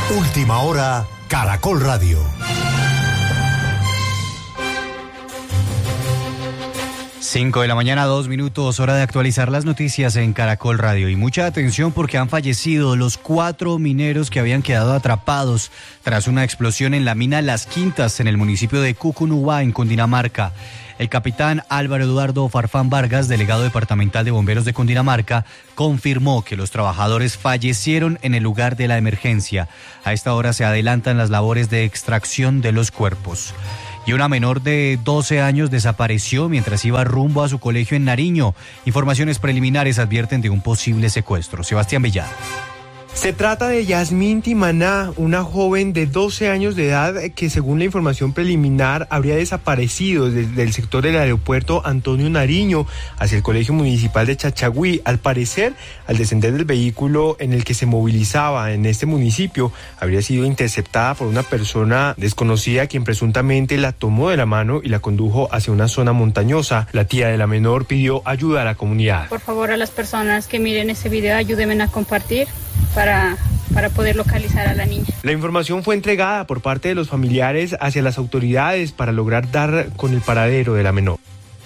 Última hora, Caracol Radio. 5 de la mañana, 2 minutos, hora de actualizar las noticias en Caracol Radio. Y mucha atención porque han fallecido los 4 mineros que habían quedado atrapados tras una explosión en la mina Las Quintas en el municipio de Cucunúa, en Cundinamarca. El capitán Álvaro Eduardo Farfán Vargas, delegado departamental de bomberos de Cundinamarca, confirmó que los trabajadores fallecieron en el lugar de la emergencia. A esta hora se adelantan las labores de extracción de los cuerpos. Y una menor de 12 años desapareció mientras iba rumbo a su colegio en Nariño. Informaciones preliminares advierten de un posible secuestro. Sebastián Villar. Se trata de Yasmín Timaná, una joven de 12 años de edad que, según la información preliminar, habría desaparecido desde el sector del aeropuerto Antonio Nariño hacia el Colegio Municipal de Chachagüí. Al parecer, al descender del vehículo en el que se movilizaba en este municipio, habría sido interceptada por una persona desconocida quien presuntamente la tomó de la mano y la condujo hacia una zona montañosa. La tía de la menor pidió ayuda a la comunidad. Por favor, a las personas que miren este video, ayúdenme a compartir para poder localizar a la niña. La información fue entregada por parte de los familiares hacia las autoridades para lograr dar con el paradero de la menor.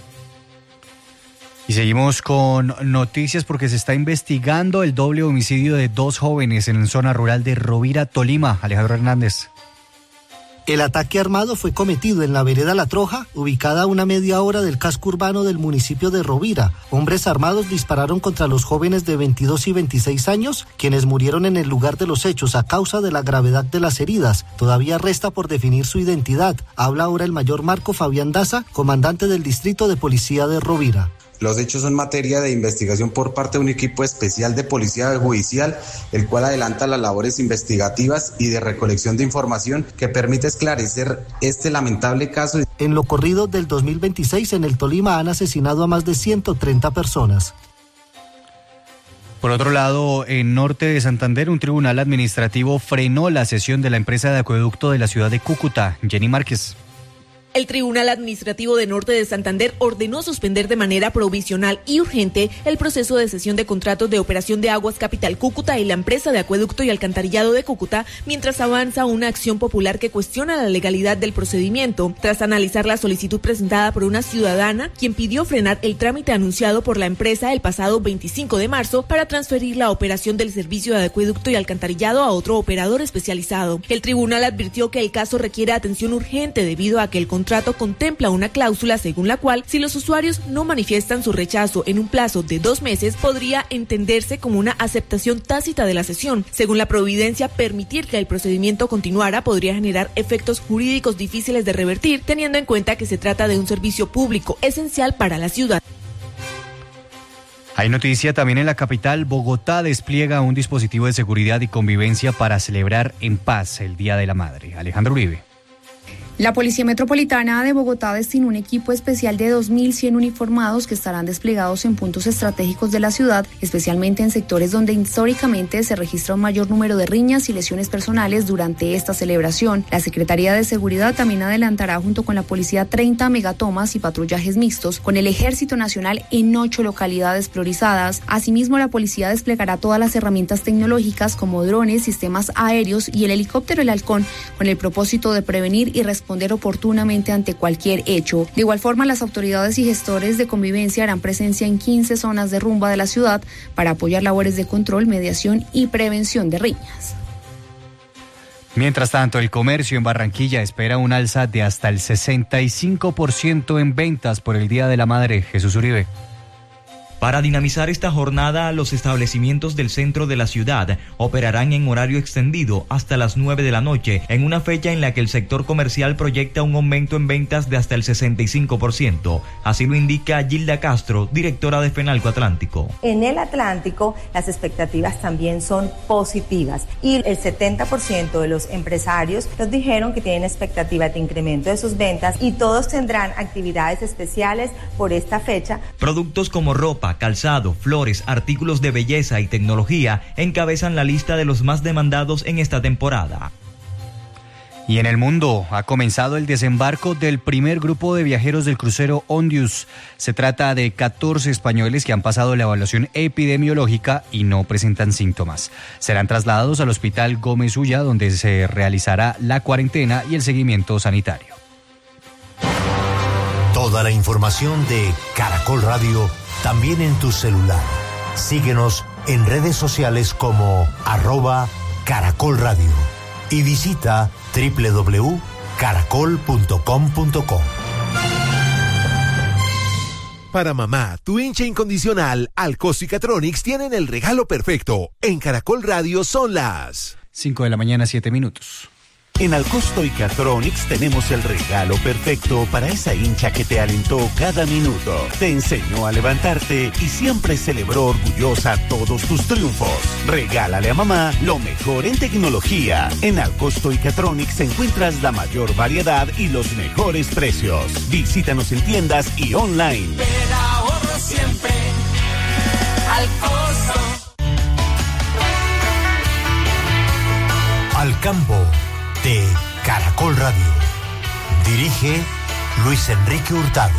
Y seguimos con noticias porque se está investigando el doble homicidio de 2 jóvenes en la zona rural de Rovira, Tolima. Alejandro Hernández. El ataque armado fue cometido en la vereda La Troja, ubicada a una media hora del casco urbano del municipio de Rovira. Hombres armados dispararon contra los jóvenes de 22 y 26 años, quienes murieron en el lugar de los hechos a causa de la gravedad de las heridas. Todavía resta por definir su identidad. Habla ahora el mayor Marco Fabián Daza, comandante del Distrito de Policía de Rovira. Los hechos son materia de investigación por parte de un equipo especial de policía judicial, el cual adelanta las labores investigativas y de recolección de información que permite esclarecer este lamentable caso. En lo corrido del 2026 en el Tolima han asesinado a más de 130 personas. Por otro lado, en norte de Santander, un tribunal administrativo frenó la cesión de la empresa de acueducto de la ciudad de Cúcuta. Jenny Márquez. El Tribunal Administrativo de Norte de Santander ordenó suspender de manera provisional y urgente el proceso de cesión de contratos de operación de Aguas Capital Cúcuta y la empresa de acueducto y alcantarillado de Cúcuta, mientras avanza una acción popular que cuestiona la legalidad del procedimiento, tras analizar la solicitud presentada por una ciudadana, quien pidió frenar el trámite anunciado por la empresa el pasado 25 de marzo para transferir la operación del servicio de acueducto y alcantarillado a otro operador especializado. El tribunal advirtió que el caso requiere atención urgente debido a que el contrato contempla una cláusula según la cual, si los usuarios no manifiestan su rechazo en un plazo de 2 meses, podría entenderse como una aceptación tácita de la cesión. Según la providencia, permitir que el procedimiento continuara podría generar efectos jurídicos difíciles de revertir, teniendo en cuenta que se trata de un servicio público esencial para la ciudad. Hay noticia también en la capital. Bogotá despliega un dispositivo de seguridad y convivencia para celebrar en paz el Día de la Madre. Alejandro Uribe. La Policía Metropolitana de Bogotá destinó un equipo especial de 2.100 uniformados que estarán desplegados en puntos estratégicos de la ciudad, especialmente en sectores donde históricamente se registra un mayor número de riñas y lesiones personales durante esta celebración. La Secretaría de Seguridad también adelantará junto con la policía 30 megatomas y patrullajes mixtos con el Ejército Nacional en 8 localidades priorizadas. Asimismo, la policía desplegará todas las herramientas tecnológicas como drones, sistemas aéreos y el helicóptero El Halcón con el propósito de prevenir y responder oportunamente ante cualquier hecho. De igual forma, las autoridades y gestores de convivencia harán presencia en 15 zonas de rumba de la ciudad para apoyar labores de control, mediación y prevención de riñas. Mientras tanto, el comercio en Barranquilla espera un alza de hasta el 65% en ventas por el Día de la Madre. Jesús Uribe. Para dinamizar esta jornada, los establecimientos del centro de la ciudad operarán en horario extendido hasta las 9 de la noche, en una fecha en la que el sector comercial proyecta un aumento en ventas de hasta el 65%. Así lo indica Gilda Castro, directora de Fenalco Atlántico. En el Atlántico, las expectativas también son positivas y el 70% de los empresarios nos dijeron que tienen expectativa de incremento de sus ventas y todos tendrán actividades especiales por esta fecha. Productos como ropa, calzado, flores, artículos de belleza y tecnología encabezan la lista de los más demandados en esta temporada. Y en el mundo ha comenzado el desembarco del primer grupo de viajeros del crucero Ondius. Se trata de 14 españoles que han pasado la evaluación epidemiológica y no presentan síntomas. Serán trasladados al Hospital Gómez Ulla, donde se realizará la cuarentena y el seguimiento sanitario. Toda la información de Caracol Radio también en tu celular. Síguenos en redes sociales como @Caracol Radio y visita www.caracol.com.co. Para mamá, tu hincha incondicional, Alcosto y Catronics tienen el regalo perfecto. En Caracol Radio son las 5:07 a.m. En Alcosto y Catronics tenemos el regalo perfecto para esa hincha que te alentó cada minuto, te enseñó a levantarte y siempre celebró orgullosa todos tus triunfos. Regálale a mamá lo mejor en tecnología. En Alcosto y Catronics encuentras la mayor variedad y los mejores precios. Visítanos en tiendas y online. Te da ahorro siempre. Alcosto. Al campo de Caracol Radio. Dirige Luis Enrique Hurtado.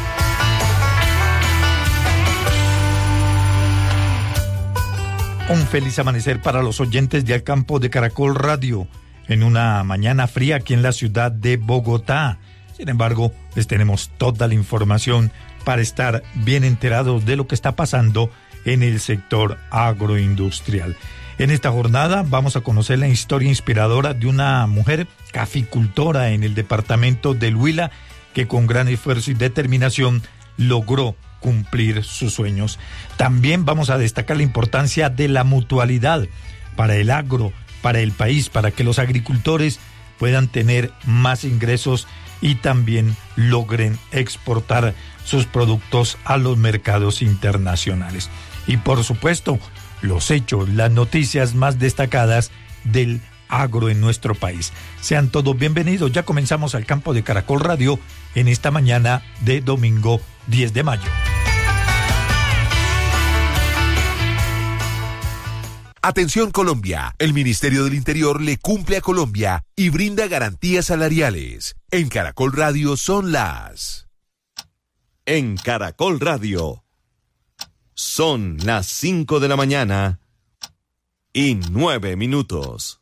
Un feliz amanecer para los oyentes de Al Campo de Caracol Radio en una mañana fría aquí en la ciudad de Bogotá. Sin embargo, les tenemos toda la información para estar bien enterados de lo que está pasando en el sector agroindustrial. En esta jornada vamos a conocer la historia inspiradora de una mujer caficultora en el departamento del Huila que con gran esfuerzo y determinación logró cumplir sus sueños. También vamos a destacar la importancia de la mutualidad para el agro, para el país, para que los agricultores puedan tener más ingresos y también logren exportar sus productos a los mercados internacionales. Y por supuesto, los hechos, las noticias más destacadas del agro en nuestro país. Sean todos bienvenidos. Ya comenzamos Al Campo de Caracol Radio en esta mañana de domingo 10 de mayo. Atención Colombia, el Ministerio del Interior le cumple a Colombia y brinda garantías salariales. En Caracol Radio son las... En Caracol Radio son las 5 de la mañana y 9 minutos.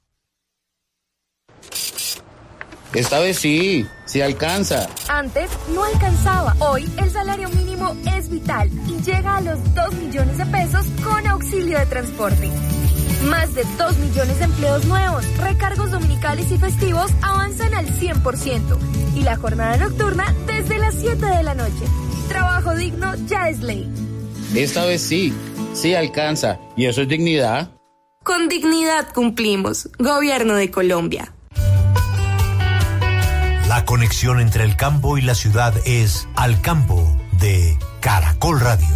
Esta vez sí alcanza. Antes no alcanzaba. Hoy el salario mínimo es vital y llega a los 2 millones de pesos con auxilio de transporte. Más de 2 millones de empleos nuevos, recargos dominicales y festivos avanzan al 100% y la jornada nocturna desde las 7 de la noche. Trabajo digno ya es ley. Esta vez sí alcanza. ¿Y eso es dignidad? Con dignidad cumplimos. Gobierno de Colombia. La conexión entre el campo y la ciudad es Al Campo de Caracol Radio.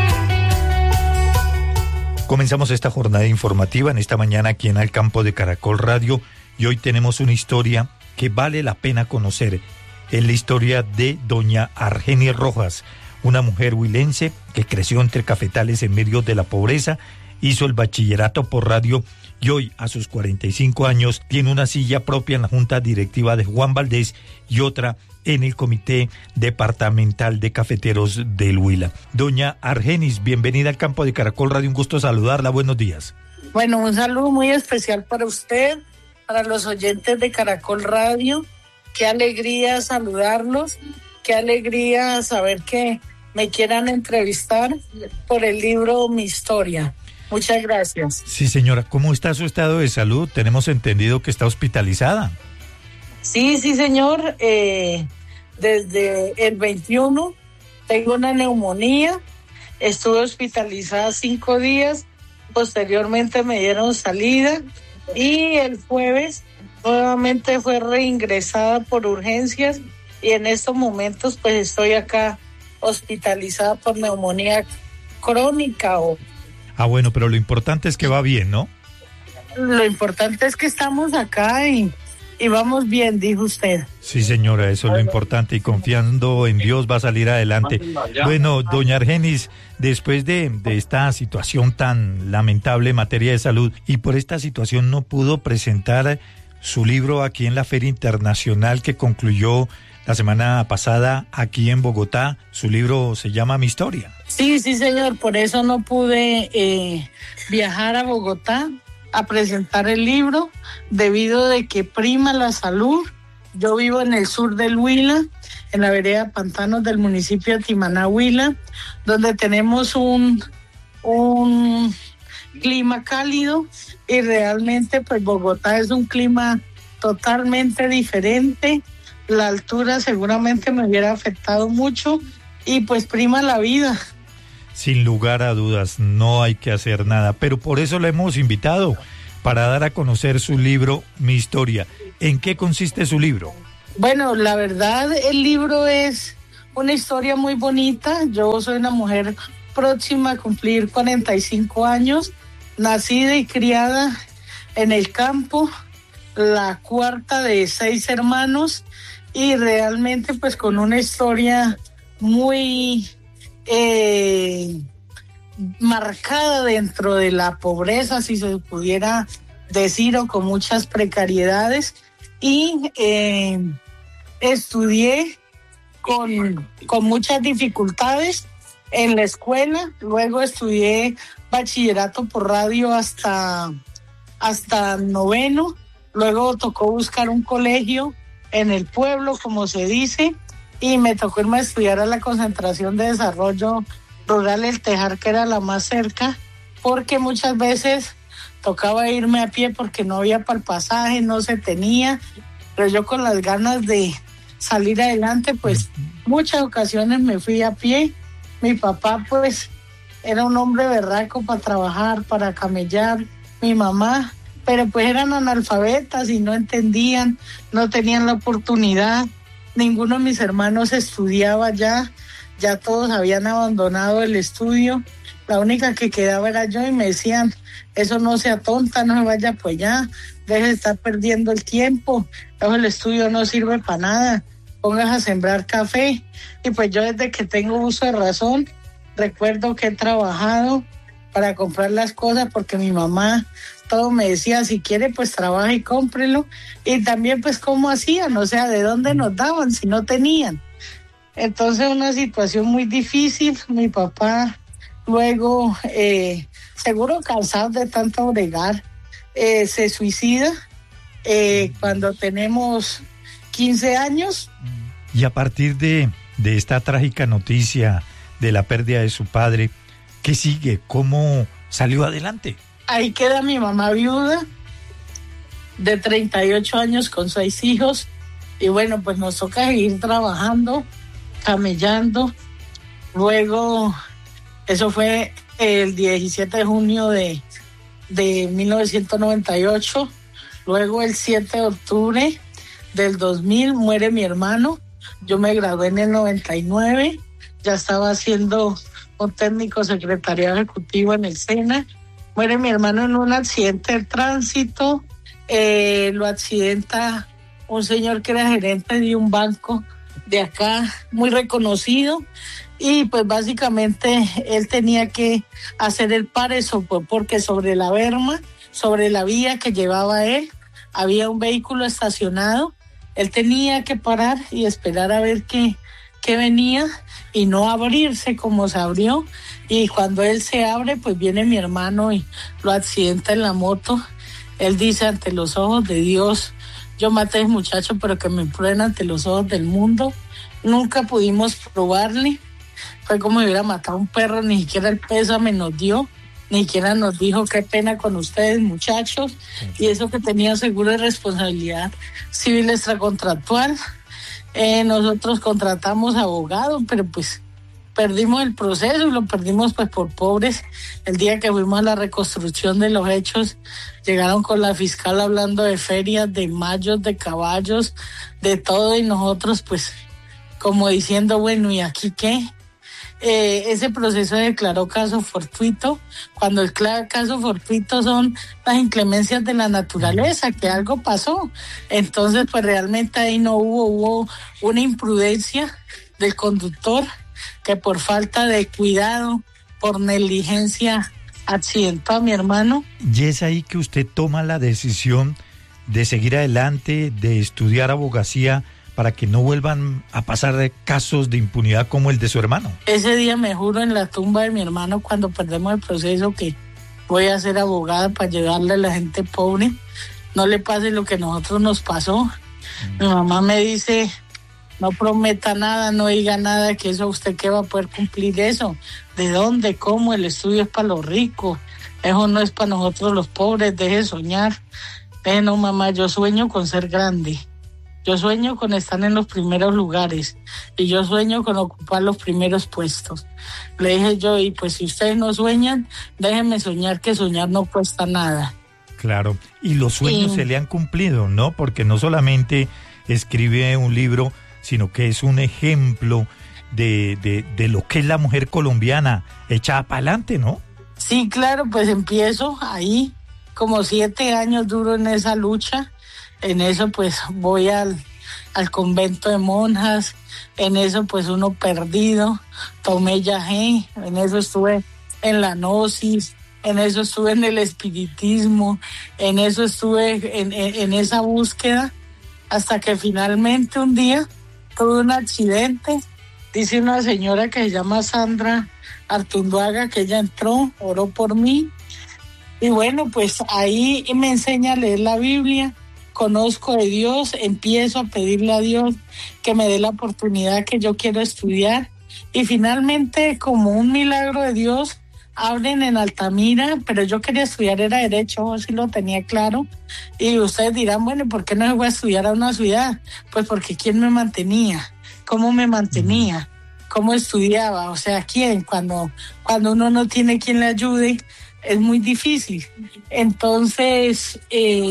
Comenzamos esta jornada informativa en esta mañana aquí en Al Campo de Caracol Radio y hoy tenemos una historia que vale la pena conocer. Es la historia de doña Argenis Rojas, una mujer huilense que creció entre cafetales en medio de la pobreza, hizo el bachillerato por radio y hoy, a sus 45 años, tiene una silla propia en la Junta Directiva de Juan Valdés y otra en el Comité Departamental de Cafeteros del Huila. Doña Argenis, bienvenida al Campo de Caracol Radio, un gusto saludarla, buenos días. Bueno, un saludo muy especial para usted, para los oyentes de Caracol Radio. Qué alegría saludarlos, qué alegría saber que me quieran entrevistar por el libro Mi Historia. Muchas gracias. Sí, señora, ¿cómo está su estado de salud? Tenemos entendido que está hospitalizada. Sí, señor. Desde el 21 tengo una neumonía. Estuve hospitalizada 5 días. Posteriormente me dieron salida. Y el jueves nuevamente fue reingresada por urgencias. Y en estos momentos pues estoy acá hospitalizada por neumonía crónica o... Ah, bueno, pero lo importante es que va bien, ¿no? Lo importante es que estamos acá y vamos bien, dijo usted. Sí, señora, eso es lo importante y confiando en Dios va a salir adelante. Bueno, doña Argenis, después de esta situación tan lamentable en materia de salud y por esta situación no pudo presentar su libro aquí en la Feria Internacional que concluyó la semana pasada aquí en Bogotá. Su libro se llama Mi Historia. Sí, señor, por eso no pude viajar a Bogotá a presentar el libro, debido de que prima la salud. Yo vivo en el sur del Huila, en la vereda Pantanos del municipio de Timaná, Huila, donde tenemos un clima cálido, y realmente pues Bogotá es un clima totalmente diferente. La altura seguramente me hubiera afectado mucho, y pues prima la vida. Sin lugar a dudas, no hay que hacer nada, pero por eso le hemos invitado, para dar a conocer su libro, Mi Historia. ¿En qué consiste su libro? Bueno, la verdad, el libro es una historia muy bonita. Yo soy una mujer próxima a cumplir 45 años, nacida y criada en el campo, la cuarta de 6 hermanos, y realmente pues con una historia muy marcada dentro de la pobreza, si se pudiera decir, o con muchas precariedades, y estudié con muchas dificultades en la escuela. Luego estudié bachillerato por radio hasta 9º. Luego tocó buscar un colegio en el pueblo, como se dice, y me tocó irme a estudiar a la Concentración de Desarrollo Rural El Tejar, que era la más cerca, porque muchas veces tocaba irme a pie porque no había para el pasaje, no se tenía, pero yo con las ganas de salir adelante, pues muchas ocasiones me fui a pie. Mi papá pues era un hombre berraco para trabajar, para camellar, mi mamá, pero pues eran analfabetas y no entendían, no tenían la oportunidad. Ninguno de mis hermanos estudiaba ya todos habían abandonado el estudio. La única que quedaba era yo, y me decían, eso no sea tonta, no se vaya pues ya, deje de estar perdiendo el tiempo, el estudio no sirve para nada, póngase a sembrar café. Y pues yo, desde que tengo uso de razón, recuerdo que he trabajado para comprar las cosas, porque mi mamá todo me decía, si quiere pues trabaja y cómprelo, y también pues cómo hacían, o sea, de dónde nos daban si no tenían. Entonces una situación muy difícil. Mi papá luego, seguro cansado de tanto bregar, se suicida cuando tenemos 15 años. Y a partir de esta trágica noticia de la pérdida de su padre, ¿qué sigue? ¿Cómo salió adelante? Ahí queda mi mamá viuda, de 38 años, con 6 hijos. Y bueno, pues nos toca seguir trabajando, camellando. Luego, eso fue el 17 de junio de 1998. Luego, el 7 de octubre del 2000, muere mi hermano. Yo me gradué en el 99. Ya estaba haciendo un técnico secretariado ejecutivo en el SENA. Muere mi hermano en un accidente de tránsito. Lo accidenta un señor que era gerente de un banco de acá, muy reconocido, y pues básicamente él tenía que hacer el pare, porque sobre la berma, sobre la vía que llevaba él, había un vehículo estacionado. Él tenía que parar y esperar a ver qué venía, y no abrirse como se abrió. Y cuando él se abre, pues viene mi hermano y lo accidenta en la moto. Él dice, ante los ojos de Dios, yo maté a ese muchacho, pero que me prueben ante los ojos del mundo. Nunca pudimos probarle. Fue como si hubiera matado a un perro, ni siquiera el pésame nos dio, ni siquiera nos dijo qué pena con ustedes, muchachos. Y eso que tenía seguro de responsabilidad civil extracontractual. Nosotros contratamos abogados, pero pues perdimos el proceso, y lo perdimos pues por pobres. El día que fuimos a la reconstrucción de los hechos, llegaron con la fiscal hablando de ferias, de mayos, de caballos, de todo, y nosotros pues como diciendo, bueno, ¿y aquí qué? Ese proceso se declaró caso fortuito, cuando el caso fortuito son las inclemencias de la naturaleza, que algo pasó. Entonces pues realmente ahí no hubo una imprudencia del conductor, que por falta de cuidado, por negligencia, accidentó a mi hermano. Y es ahí que usted toma la decisión de seguir adelante, de estudiar abogacía para que no vuelvan a pasar casos de impunidad como el de su hermano? Ese día me juro en la tumba de mi hermano, cuando perdemos el proceso, que voy a ser abogada para ayudarle a la gente pobre, no le pase lo que a nosotros nos pasó. Mi mamá me dice, no prometa nada, no diga nada, que eso usted qué va a poder cumplir eso. ¿De dónde? ¿Cómo? El estudio es para los ricos, eso no es para nosotros los pobres, deje de soñar. No, mamá, yo sueño con ser grande. Yo sueño con estar en los primeros lugares y yo sueño con ocupar los primeros puestos. Le dije yo, y pues si ustedes no sueñan, déjenme soñar, que soñar no cuesta nada. Claro, y los sueños se le han cumplido, ¿no? Porque no solamente escribe un libro, sino que es un ejemplo de lo que es la mujer colombiana echada para adelante, ¿no? Sí, claro, pues empiezo ahí, como 7 años duro en esa lucha. En eso pues voy al convento de monjas, en eso pues uno perdido, tomé yagé, en eso estuve en la gnosis, en eso estuve en el espiritismo, en eso estuve en esa búsqueda, hasta que finalmente un día tuve un accidente. Dice una señora que se llama Sandra Artunduaga que ella entró, oró por mí, y bueno, pues ahí me enseña a leer la Biblia. Conozco de Dios, empiezo a pedirle a Dios que me dé la oportunidad que yo quiero estudiar, y finalmente, como un milagro de Dios, abren en Altamira, pero yo quería estudiar era Derecho, así lo tenía claro, y ustedes dirán, bueno, ¿por qué no se fue a estudiar a una ciudad? Pues porque ¿quién me mantenía? ¿Cómo me mantenía? ¿Cómo estudiaba? O sea, ¿quién? Cuando uno no tiene quien le ayude, es muy difícil. Entonces...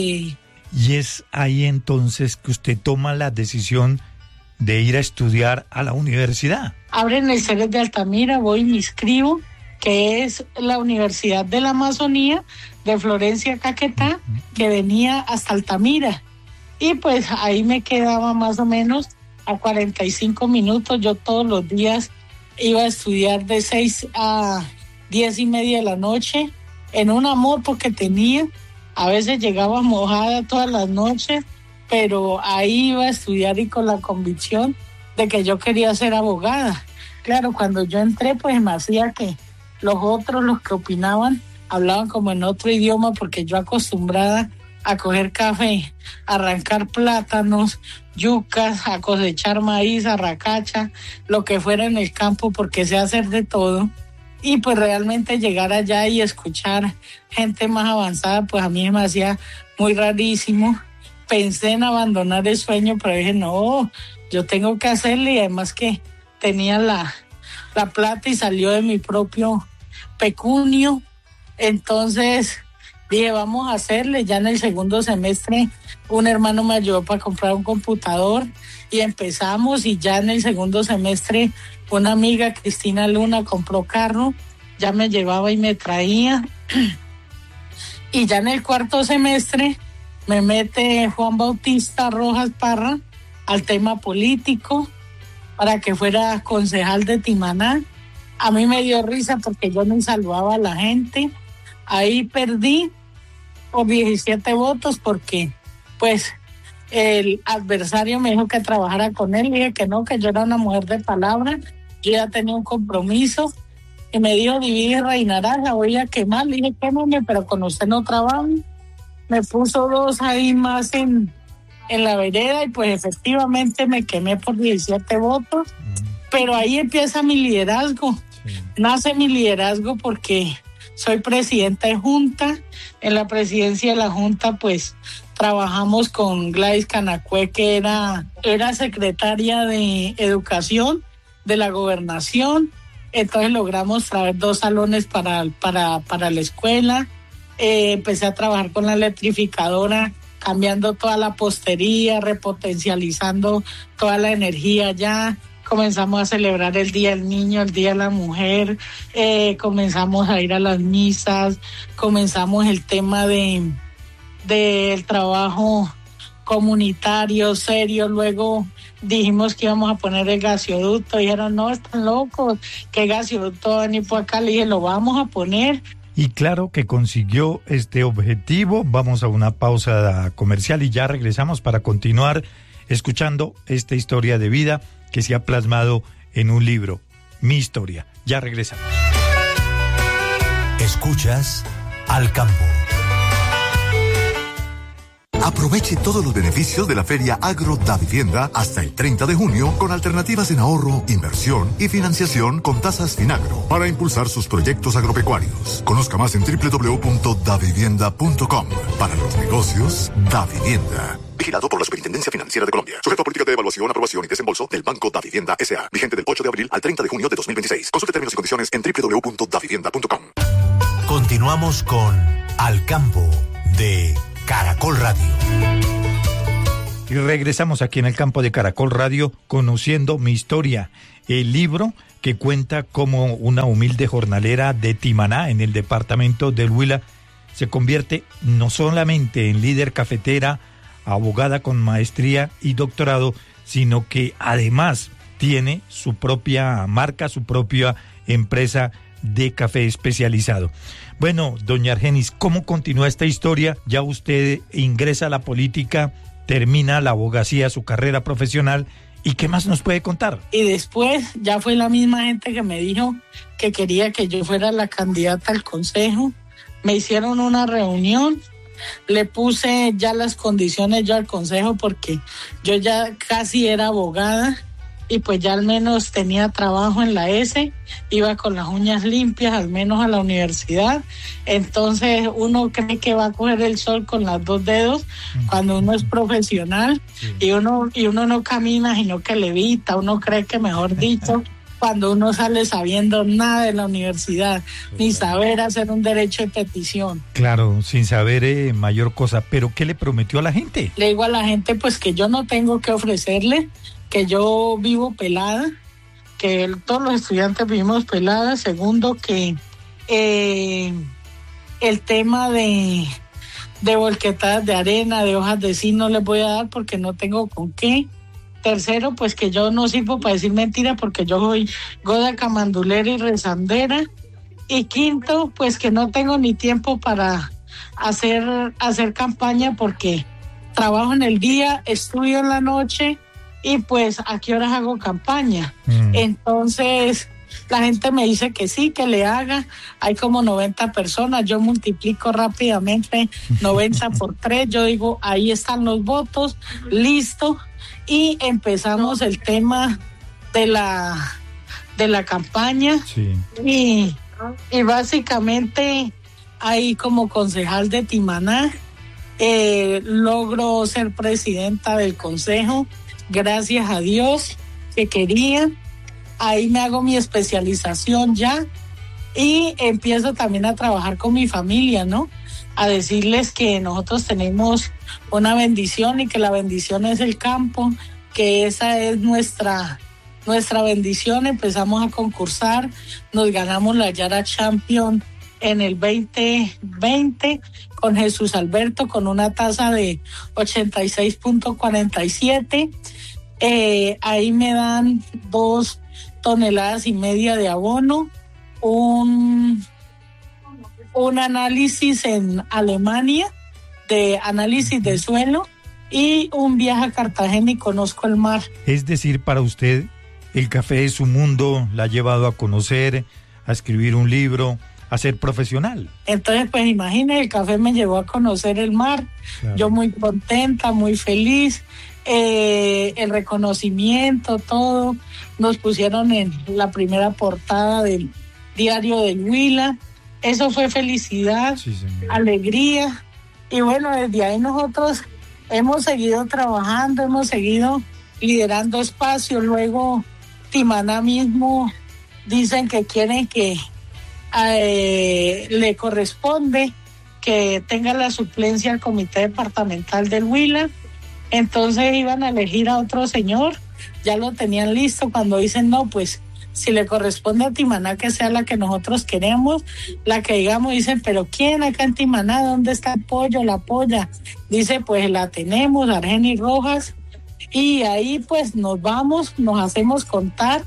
Y es ahí entonces que usted toma la decisión de ir a estudiar a la universidad. Abren el CERES de Altamira, voy y me inscribo, que es la Universidad de la Amazonía de Florencia Caquetá, que venía hasta Altamira. Y pues ahí me quedaba más o menos a 45 minutos. Yo todos los días iba a estudiar de 6 a 10:30 de la noche en una moto que tenía. A veces llegaba mojada todas las noches, pero ahí iba a estudiar y con la convicción de que yo quería ser abogada. Claro, cuando yo entré, pues me hacía que los otros, los que opinaban, hablaban como en otro idioma, porque yo acostumbrada a coger café, a arrancar plátanos, yucas, a cosechar maíz, arracacha, lo que fuera en el campo, porque sé hacer de todo. Y pues realmente llegar allá y escuchar gente más avanzada, pues a mí me hacía muy rarísimo. Pensé en abandonar el sueño, pero dije, no, yo tengo que hacerle, y además que tenía la plata y salió de mi propio pecunio. Entonces dije, vamos a hacerle. Ya en el segundo semestre un hermano me ayudó para comprar un computador y empezamos, y ya en el segundo semestre una amiga, Cristina Luna, compró carro, ya me llevaba y me traía. Y ya en el cuarto semestre me mete Juan Bautista Rojas Parra al tema político para que fuera concejal de Timaná. A mí me dio risa porque yo no saludaba a la gente. Ahí perdí por 17 votos porque pues el adversario me dijo que trabajara con él. Dije que no, que yo era una mujer de palabra, yo ya tenía un compromiso, y me dijo, divide y reinarás, la voy a quemar. Le dije, quémame, pero con usted no trabajo. Me puso 2 ahí más en la vereda, y pues efectivamente me quemé por 17 votos, pero ahí empieza mi liderazgo. Nace mi liderazgo porque soy presidenta de Junta. En la presidencia de la Junta pues trabajamos con Gladys Canacue, que era secretaria de Educación de la Gobernación. Entonces logramos traer 2 salones para la escuela. Empecé a trabajar con la electrificadora, cambiando toda la postería, repotencializando toda la energía allá. Comenzamos a celebrar el Día del Niño, el Día de la Mujer, comenzamos a ir a las misas, comenzamos el tema del trabajo comunitario serio. Luego dijimos que íbamos a poner el gasoducto, dijeron, no, están locos, ¿qué gasoducto va a venir por acá? Le dije, lo vamos a poner, Y claro que consiguió este objetivo. Vamos a una pausa comercial y ya regresamos para continuar escuchando esta historia de vida que se ha plasmado en un libro, Mi Historia. Ya regresamos. Escuchas Al Campo. Aproveche todos los beneficios de la Feria Agro Davivienda hasta el 30 de junio con alternativas en ahorro, inversión y financiación con tasas Finagro para impulsar sus proyectos agropecuarios. Conozca más en www.davivienda.com. Para los negocios, Davivienda. Vigilado por la Superintendencia Financiera de Colombia. Sujeto a política de evaluación, aprobación y desembolso del Banco Davivienda S.A. Vigente del 8 de abril al 30 de junio de 2026. Consulte términos y condiciones en www.davivienda.com. Continuamos con Al Campo de Caracol Radio. Y regresamos aquí en el campo de Caracol Radio, conociendo mi historia, el libro que cuenta cómo una humilde jornalera de Timaná, en el departamento del Huila, se convierte no solamente en líder cafetera, abogada con maestría y doctorado, sino que además tiene su propia marca, su propia empresa de café especializado. Bueno, doña Argenis, ¿cómo continúa esta historia? Ya usted ingresa a la política, termina la abogacía, su carrera profesional, ¿y qué más nos puede contar? Y después ya fue la misma gente que me dijo que quería que yo fuera la candidata al consejo. Me hicieron una reunión, le puse ya las condiciones yo al consejo porque yo ya casi era abogada y pues ya al menos tenía trabajo en la S, iba con las uñas limpias al menos a la universidad. Entonces uno cree que va a coger el sol con los dos dedos cuando uno es profesional, y uno no camina sino que levita. Uno cree que, mejor dicho, cuando uno sale sabiendo nada de la universidad, ni saber hacer un derecho de petición. Claro, sin saber mayor cosa. ¿Pero qué le prometió a la gente? Le digo a la gente pues que yo no tengo que ofrecerle, que yo vivo pelada, que todos los estudiantes vivimos peladas. Segundo, que el tema de volquetadas de arena, de hojas de zinc no les voy a dar porque no tengo con qué. Tercero, pues que yo no sirvo para decir mentiras porque yo soy goda, camandulera y rezandera. Y quinto, pues que no tengo ni tiempo para hacer campaña porque trabajo en el día, estudio en la noche y pues a qué horas hago campaña. Entonces la gente me dice que sí, que le haga. Hay como 90 personas, yo multiplico rápidamente 90 por 3, yo digo ahí están los votos, listo, y empezamos el tema de la campaña. Sí. Y básicamente ahí como concejal de Timaná logro ser presidenta del consejo, gracias a Dios que quería. Ahí me hago mi especialización ya y empiezo también a trabajar con mi familia, ¿no? A decirles que nosotros tenemos una bendición y que la bendición es el campo, que esa es nuestra bendición. Empezamos a concursar, nos ganamos la Yara Champion en el 2020 con Jesús Alberto con una tasa de 86.47. Ahí me dan 2,5 toneladas de abono, un análisis en Alemania de análisis de suelo y un viaje a Cartagena y conozco el mar. Es decir, para usted el café es su mundo, la ha llevado a conocer, a escribir un libro, a ser profesional. Entonces, pues imagínese, el café me llevó a conocer el mar. Claro. Yo muy contenta, muy feliz. El reconocimiento, todo. Nos pusieron en la primera portada del diario del Huila. Eso fue felicidad, sí, alegría. Y bueno, desde ahí nosotros hemos seguido trabajando, hemos seguido liderando espacios. Luego Timaná mismo dicen que quieren que le corresponde que tenga la suplencia al comité departamental del Huila. Entonces iban a elegir a otro señor, ya lo tenían listo. Cuando dicen no, pues si le corresponde a Timaná que sea la que nosotros queremos, la que digamos, dicen, pero ¿quién acá en Timaná? ¿Dónde está el pollo, la polla? Dice, pues la tenemos, Argenis Rojas, y ahí pues nos vamos, nos hacemos contar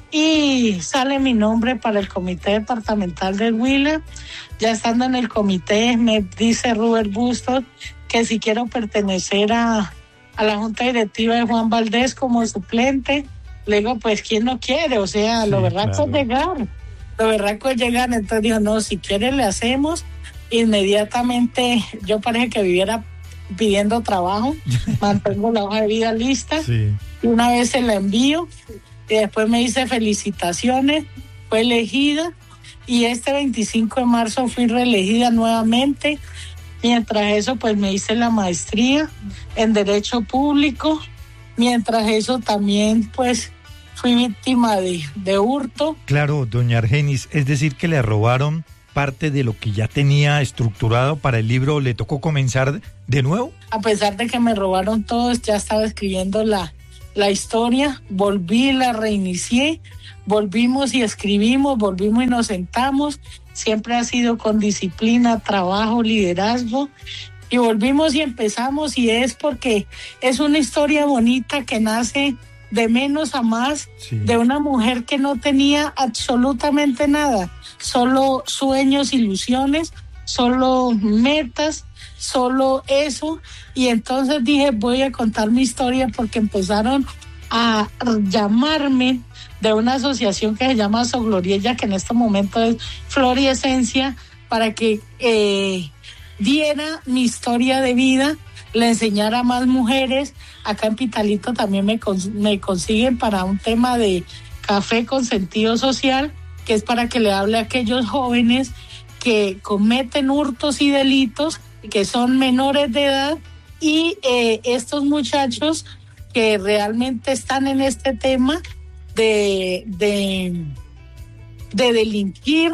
y sale mi nombre para el comité departamental del Huila. Ya estando en el comité me dice Robert Bustos que si quiero pertenecer a la junta directiva de Juan Valdés como suplente. Le digo, pues, ¿quién no quiere? O sea, sí, lo berraco es llegar. Lo berraco es llegar. Entonces dijo, no, si quiere le hacemos. Inmediatamente yo parece que viviera pidiendo trabajo. Mantengo la hoja de vida lista. Sí. Y una vez se la envío. Y después me dice felicitaciones. Fue elegida. Y este 25 de marzo fui reelegida nuevamente. Mientras eso, pues me hice la maestría en Derecho Público. Mientras eso también, pues, fui víctima de hurto. Claro, doña Argenis, es decir que le robaron parte de lo que ya tenía estructurado para el libro, ¿le tocó comenzar de nuevo? A pesar de que me robaron todo, ya estaba escribiendo la historia, volví, la reinicié, volvimos y escribimos, volvimos y nos sentamos, siempre ha sido con disciplina, trabajo, liderazgo, y volvimos y empezamos, y es porque es una historia bonita que nace de menos a más, sí, de una mujer que no tenía absolutamente nada, solo sueños, ilusiones, solo metas, solo eso. Y entonces dije, voy a contar mi historia, porque empezaron a llamarme de una asociación que se llama Sogloriella, que en este momento es Flor y Esencia, para que diera mi historia de vida, le enseñara a más mujeres. Acá en Pitalito también me consiguen para un tema de café con sentido social, que es para que le hable a aquellos jóvenes que cometen hurtos y delitos, que son menores de edad, y estos muchachos que realmente están en este tema de delinquir,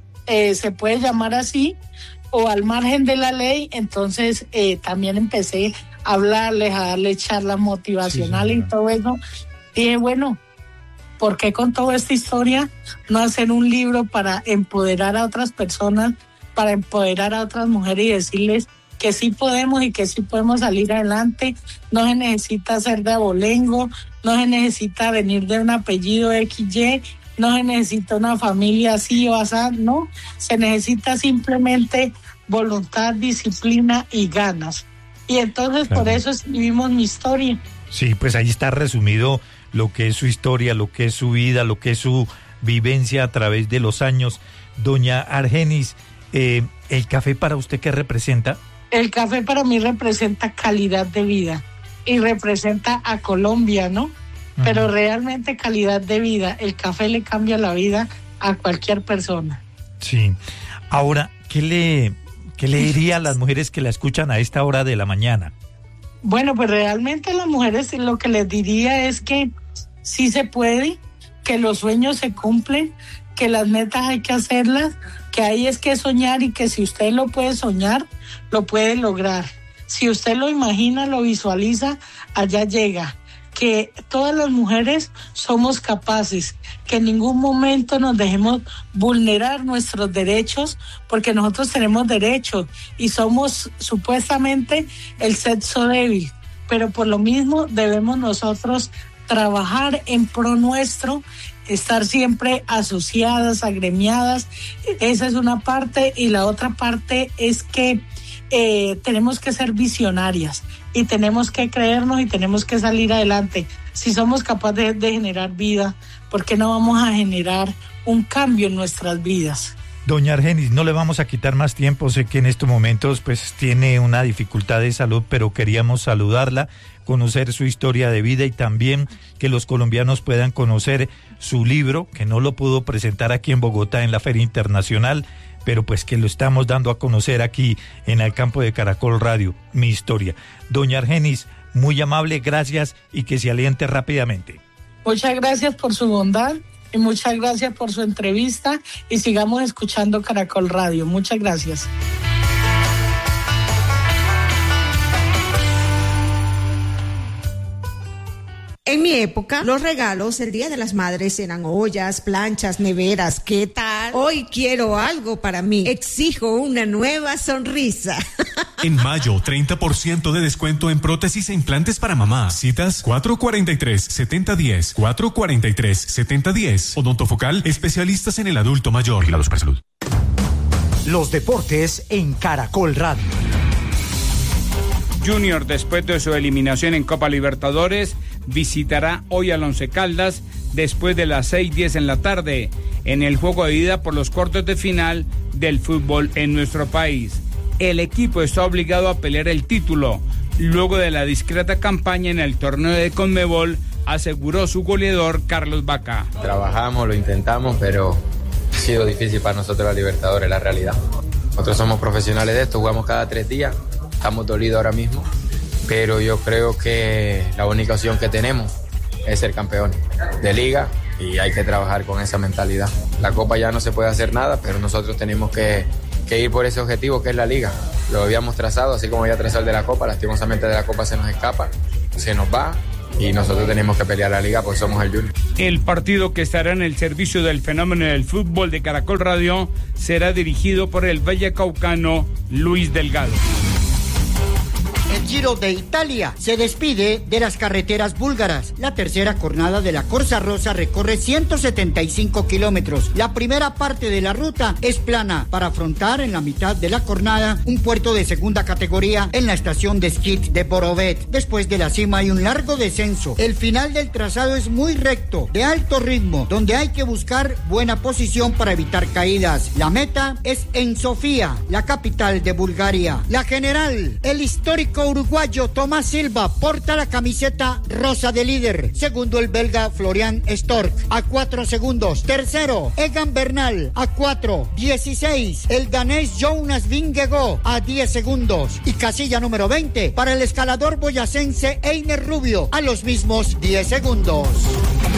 se puede llamar así, o al margen de la ley. Entonces también empecé a hablarles, a darles charlas motivacionales, sí, y todo eso. Y bueno, ¿por qué con toda esta historia no hacer un libro para empoderar a otras personas, para empoderar a otras mujeres y decirles que sí podemos y que sí podemos salir adelante? No se necesita ser de abolengo, no se necesita venir de un apellido XY, no se necesita una familia así o así, no, se necesita simplemente voluntad, disciplina y ganas. Y entonces claro, por eso escribimos mi historia. Sí, pues ahí está resumido lo que es su historia, lo que es su vida, lo que es su vivencia a través de los años. Doña Argenis, ¿el café para usted qué representa? El café para mí representa calidad de vida y representa a Colombia, ¿no? Pero realmente calidad de vida. El café le cambia la vida a cualquier persona. Sí. Ahora, ¿qué le diría a las mujeres que la escuchan a esta hora de la mañana? Bueno, pues realmente a las mujeres lo que les diría es que sí se puede, que los sueños se cumplen, que las metas hay que hacerlas, que ahí es que soñar, y que si usted lo puede soñar, lo puede lograr. Si usted lo imagina, lo visualiza, allá llega. Que todas las mujeres somos capaces, que en ningún momento nos dejemos vulnerar nuestros derechos, porque nosotros tenemos derechos y somos supuestamente el sexo débil, pero por lo mismo debemos nosotros trabajar en pro nuestro, estar siempre asociadas, agremiadas. Esa es una parte, y la otra parte es que tenemos que ser visionarias y tenemos que creernos y tenemos que salir adelante. Si somos capaces de generar vida, ¿por qué no vamos a generar un cambio en nuestras vidas? Doña Argenis, no le vamos a quitar más tiempo, sé que en estos momentos pues tiene una dificultad de salud, pero queríamos saludarla, conocer su historia de vida y también que los colombianos puedan conocer su libro, que no lo pudo presentar aquí en Bogotá en la Feria Internacional, pero pues que lo estamos dando a conocer aquí en el campo de Caracol Radio, Mi Historia. Doña Argenis, muy amable, gracias, y que se aliente rápidamente. Muchas gracias por su bondad y muchas gracias por su entrevista, y sigamos escuchando Caracol Radio. Muchas gracias. En mi época, los regalos el Día de las Madres eran ollas, planchas, neveras. ¿Qué tal? Hoy quiero algo para mí. Exijo una nueva sonrisa. En mayo, 30% de descuento en prótesis e implantes para mamá. Citas 443-7010, 443-7010. Odontofocal, especialistas en el adulto mayor. Vigilados para salud. Los deportes en Caracol Radio. Junior, después de su eliminación en Copa Libertadores, visitará hoy al Once Caldas después de las 6:10 en la tarde, en el juego de ida por los cuartos de final del fútbol en nuestro país. El equipo está obligado a pelear el título, luego de la discreta campaña en el torneo de Conmebol, aseguró su goleador Carlos Vaca. Trabajamos, lo intentamos, pero ha sido difícil para nosotros la Libertadores, la realidad. Nosotros somos profesionales de esto, jugamos cada 3 días, estamos dolidos ahora mismo, pero yo creo que la única opción que tenemos es ser campeones de liga y hay que trabajar con esa mentalidad. La Copa ya no se puede hacer nada, pero nosotros tenemos que ir por ese objetivo que es la liga. Lo habíamos trazado, así como había trazado el de la Copa, lastimosamente de la Copa se nos escapa, se nos va y nosotros tenemos que pelear la liga porque somos el Junior. El partido, que estará en el servicio del fenómeno del fútbol de Caracol Radio, será dirigido por el vallecaucano Luis Delgado. El Giro de Italia se despide de las carreteras búlgaras. La tercera jornada de la Corsa Rosa recorre 175 kilómetros. La primera parte de la ruta es plana para afrontar en la mitad de la jornada un puerto de segunda categoría en la estación de esquí de Borovet. Después de la cima hay un largo descenso. El final del trazado es muy recto, de alto ritmo, donde hay que buscar buena posición para evitar caídas. La meta es en Sofía, la capital de Bulgaria. La general, el histórico uruguayo Tomás Silva, porta la camiseta rosa de líder. Segundo, el belga Florian Stork a 4 segundos. Tercero, Egan Bernal a 4:16. El danés Jonas Vingegaard a 10 segundos. Y casilla número 20 para el escalador boyacense Einer Rubio a los mismos 10 segundos.